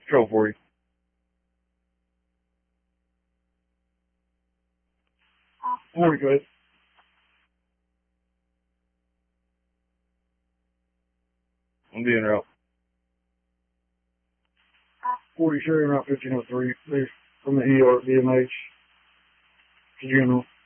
Control 40. Morning, go ahead. 1B en route. 40 Sherry, Route 1503, clear from the ER, BMH to General.